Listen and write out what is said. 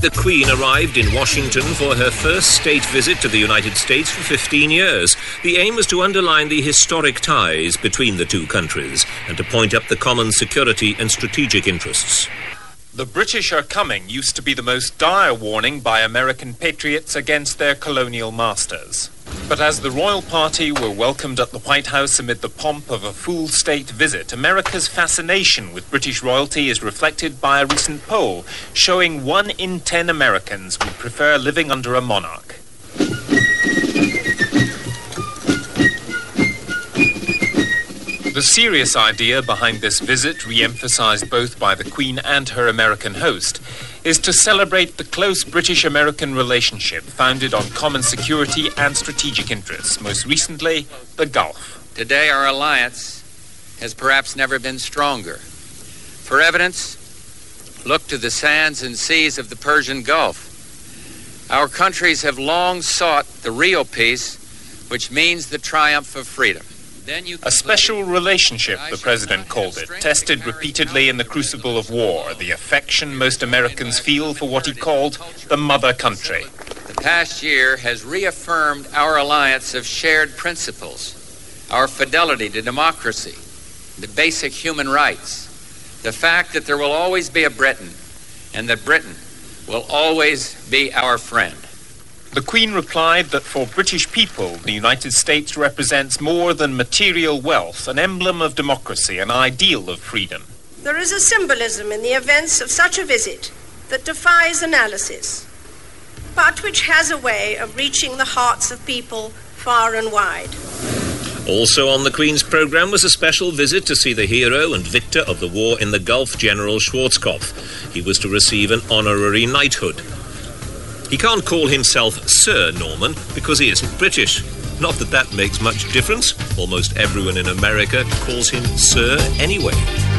the Queen arrived in Washington for her first state visit to the United States for 15 years. The aim was to underline the historic ties between the two countries and to point up the common security and strategic interests. "The British are coming" used to be the most dire warning by American patriots against their colonial masters. But as the royal party were welcomed at the White House amid the pomp of a full state visit, America's fascination with British royalty is reflected by a recent poll showing 1 in 10 Americans would prefer living under a monarch. The serious idea behind this visit, re-emphasized both by the Queen and her American host, is to celebrate the close British-American relationship founded on common security and strategic interests, most recently, the Gulf. Today, our alliance has perhaps never been stronger. For evidence, look to the sands and seas of the Persian Gulf. Our countries have long sought the real peace, which means the triumph of freedom. A special relationship, the president called it, tested repeatedly in the crucible of war, the affection most Americans feel for what he called the mother country. The past year has reaffirmed our alliance of shared principles, our fidelity to democracy, the basic human rights, the fact that there will always be a Britain, and that Britain will always be our friend. The Queen replied that for British people, the United States represents more than material wealth, an emblem of democracy, an ideal of freedom. There is a symbolism in the events of such a visit that defies analysis, but which has a way of reaching the hearts of people far and wide. Also on the Queen's programme was a special visit to see the hero and victor of the war in the Gulf, General Schwarzkopf. He was to receive an honorary knighthood. He can't call himself Sir Norman because he isn't British. Not that that makes much difference. Almost everyone in America calls him Sir anyway.